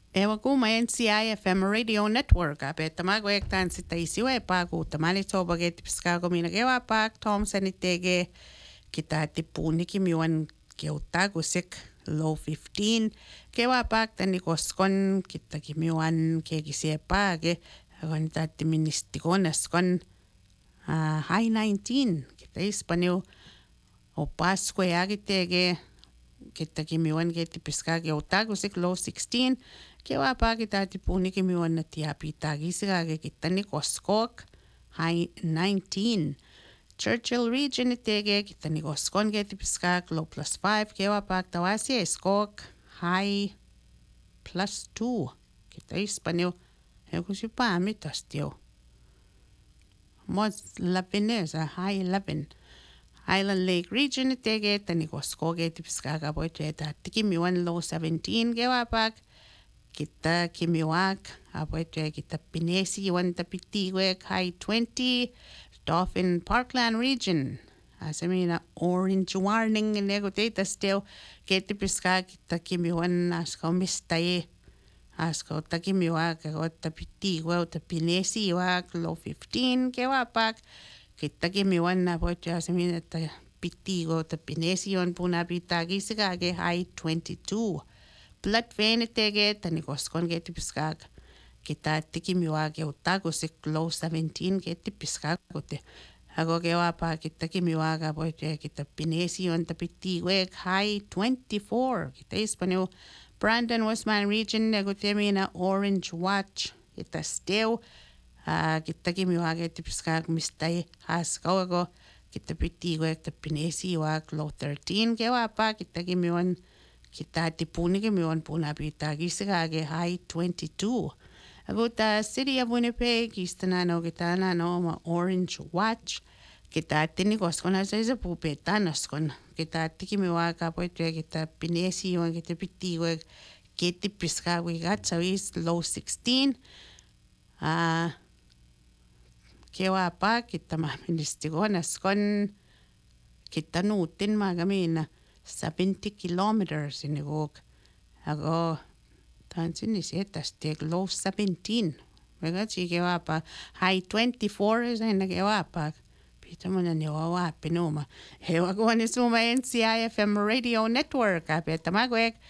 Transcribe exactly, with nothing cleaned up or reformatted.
Ewa kuma N C I F M Radio Network ape tamago ek tan sita isiwe pa ku tamani toba ge tipska ko mina ge wa pa Thompson itege kita tipuni ki miwan ke utago sik low fifteen ke wa pa tani koskon kita ki miwan ke ki sepa ge kon ta tiministikonas kon ah, high nineteen kita ispanyo o Pasco ya gitege kita kimiwan ke tipiska ke otago sik low sixteen ke wa pa kita tipuni kimiwan na tiapi tagi sika ke kita ni koskok high nineteen Churchill region itege kita ni koskon ke tipiska low plus five ke wa pa tawasi skok high plus two kita ispanyo he kusi pa mitas tio mos lapinesa high eleven Highland Lake region tege tani koskoge tipiskaga pocheta tikimiwan low seventeen gewapak kita kimiwak apoche kita pinesi wan tapitiwek high twenty Dauphin Parkland region asamina orange warning negoteta still ke tipiska kita kimiwan asko mistaye asko takimiwak ko tapitiwa tapinesi wak low fifteen gewapak kita kimiwan na po siya sa minute pitigo ta pinesion puna pitagi sigage high twenty-two. Blood vein tege tanikoskon ge tipiskag. Kita tikimiwa ge utago si low seventeen ge tipiskag kote. Ako ge wapa kita kimiwa ga po siya kita pinesion ta pitigo high twenty-four. Kita ispanyo Brandon Westman region negotemina orange watch. Kita still Uh, kita kimiwa ke tipiska mistai has kawago kita piti ko kita pinesi wa low thirteen ke wa pa kita kimiwan kita tipuni kimiwan puna pita gisika ke high twenty-two ago ta city of Winnipeg istana no kita na no ma orange watch kita tini kos kona sa isa pupetanas kon kita tikimiwa ka po kita pinesi wa kita piti ko kita tipiska we got so is low sixteen ah uh, kewa pa kita maministigonas kon kita nutin magamina seventy kilometers inigok ago tansin is etas tek low seventeen mega chi kewa pa high twenty-four is na kewa pa pita mo na niwa wa pinuma hewa ko ni suma N C I F M Radio Network apeta magwek